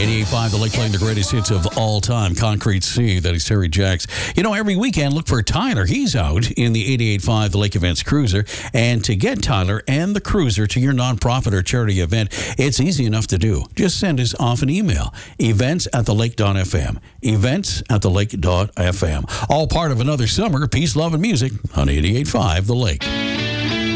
88.5, The Lake, playing the greatest hits of all time. Concrete Sea, that is Terry Jacks. You know, every weekend, look for Tyler. He's out in the 88.5, The Lake Events Cruiser. And to get Tyler and the cruiser to your nonprofit or charity event, it's easy enough to do. Just send us off an email. events@thelake.fm. events@thelake.fm. All part of another summer of peace, love, and music on 88.5, The Lake.